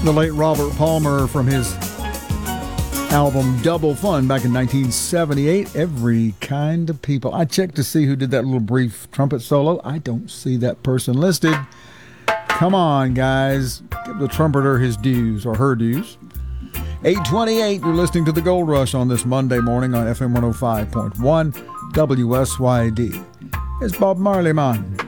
The late Robert Palmer from his album Double Fun back in 1978. Every Kind of People. I checked to see who did that little brief trumpet solo. I don't see that person listed. Come on, guys. Give the trumpeter his dues, or her dues. 8:28, you're listening to The Gold Rush on this Monday morning on FM 105.1 WSYD. It's Bob Marley, man.